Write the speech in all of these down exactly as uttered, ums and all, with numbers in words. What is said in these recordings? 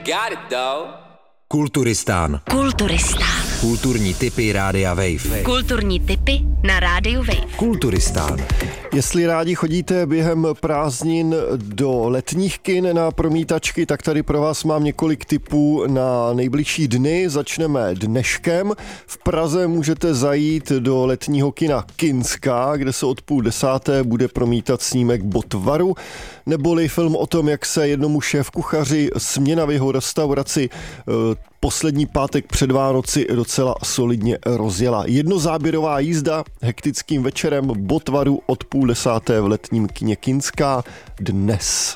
got it though. Kulturistán. Kulturistán. Kulturní tipy Rádia Wave. Kulturní tipy na Rádiu Wave. Kulturistán. Jestli rádi chodíte během prázdnin do letních kin na promítačky, tak tady pro vás mám několik tipů na nejbližší dny. Začneme dneškem. V Praze můžete zajít do letního kina Kinská, kde se od půl desáté bude promítat snímek Botvaru, neboli film o tom, jak se jednomu šéfkuchaři směna v jeho restauraci poslední pátek před Vánoci docela solidně rozjela. Jednozáběrová jízda hektickým večerem Botvaru od půl desáté v letním kině Kinská dnes.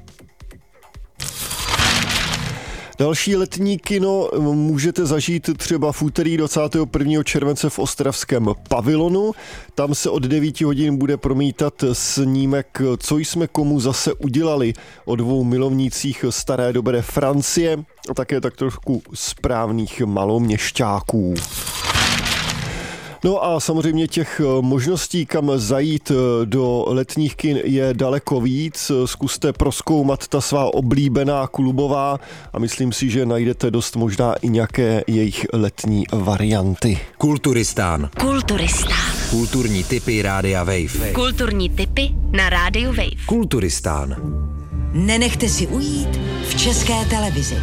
Další letní kino můžete zažít třeba v úterý dvacátého prvního července v ostravském pavilonu. Tam se od devíti hodin bude promítat snímek Co jsme komu zase udělali o dvou milovnících staré dobré Francie a také tak trošku správných maloměšťáků. No a samozřejmě těch možností, kam zajít do letních kin, je daleko víc. Zkuste prozkoumat ta svá oblíbená klubová a myslím si, že najdete dost možná i nějaké jejich letní varianty. Kulturistán. Kulturistán. Kulturní tipy Rádia Wave. Kulturní tipy na Rádiu Wave. Kulturistán. Nenechte si ujít v České televizi.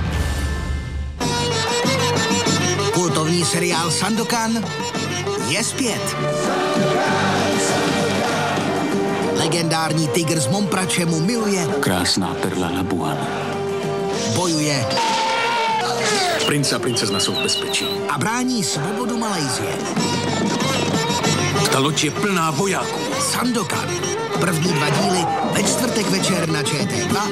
Kultovní seriál Sandokan je zpět. Legendární tygr z Momprače mu miluje. Krásná perla Labuan. Bojuje. Princ a princezna jsou v bezpečí. A brání svobodu Malajsie. Ta loď je plná vojáků. Sandokan. První dva díly ve čtvrtek večer na Č T dva